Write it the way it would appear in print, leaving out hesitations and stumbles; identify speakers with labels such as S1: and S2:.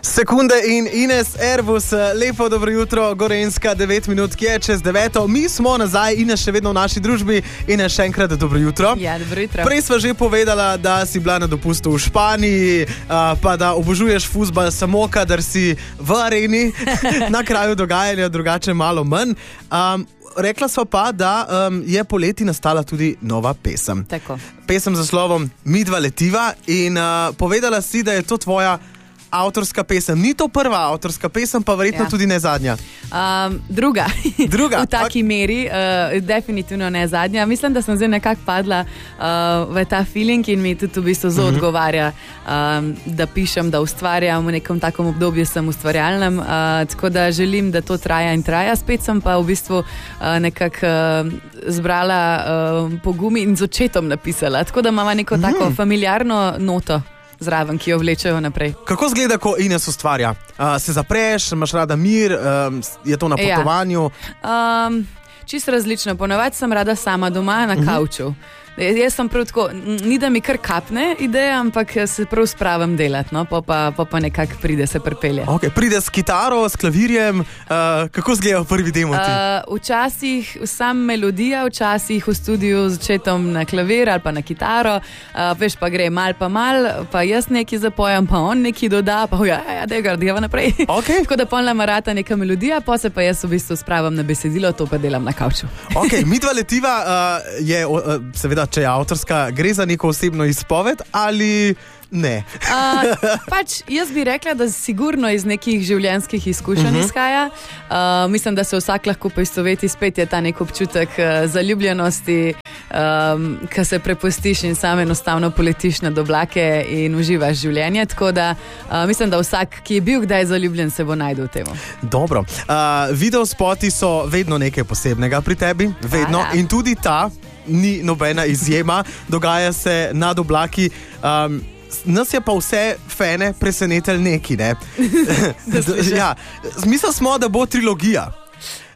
S1: Sekunde in Ines Airbus, lepo dobro jutro, Gorenjska, 9 minut, ki je čez 9. Mi smo nazaj, Ines še vedno v naši družbi. Ines, še enkrat dobro jutro.
S2: Ja, dobro jutro.
S1: Prej sva že povedala, da si bila na dopustu v Španiji, pa da obožuješ fuzbal samo, kadar si v areni, na kraju dogajanja, drugače malo manj. Rekla sva pa, da je poleti nastala tudi nova pesem.
S2: Tako.
S1: Pesem za slovom Midva letiva in povedala si, da je to tvoja avtorska pesem. Ni to prva avtorska pesem, pa verjetno tudi ne zadnja.
S2: Druga.
S1: Druga.
S2: V taki meri, definitivno ne zadnja. Mislim, da sem zdaj nekako padla v ta feeling in mi tudi v bistvu zelo odgovarja, da pišem, da ustvarjam. V nekem takom obdobju sem ustvarjalnem, tako da želim, da to traja in traja. Spet sem pa v bistvu nekako zbrala pogum in z očetom napisala. Tako da imamo neko tako familiarno noto zraven, ki jo vlečejo naprej.
S1: Kako zgleda, ko Ines ustvarja? Se zapreš, imaš rada mir, je to na potovanju?
S2: Čisto različno. Ponavadi sem rada sama doma na kavču. Jaz sem prav tako, ni da mi kar kapne ideja, ampak se prav spravim delati, no? pa nekako pride, se pripelje.
S1: Okay, pride s kitaro, s klavirjem, kako zgleda prvi demo ti?
S2: Včasih sam melodija, včasih v studiu z očetom na klavir ali pa na kitaro, veš, pa gre mal, pa jaz nekaj zapojam, pa on nekaj doda, pa deva naprej.
S1: Okay.
S2: Tako da polna marata neka melodija, pa se pa jaz v bistvu spravim na besedilo, to pa delam na kavču.
S1: Ok, Midva letiva je seveda, če je avtorska, gre za neko osebno izpoved ali ne?
S2: Pač jaz bi rekla, da sigurno iz nekih življenjskih izkušenj izhaja. Mislim, da se vsak lahko poistoveti, spet je ta nek občutek zaljubljenosti, ko se prepustiš in sam enostavno poletiš nad oblake in uživaš življenje. Tako da mislim, da vsak, ki je bil kdaj zaljubljen, se bo najdel v tem.
S1: Dobro. Videospoti so vedno nekaj posebnega pri tebi, vedno. In tudi ta ni nobena izjema, dogaja se nad oblaki. Nas je pa vse fene presenetelj neki, ne? Ja, zmislili smo, da bo trilogija.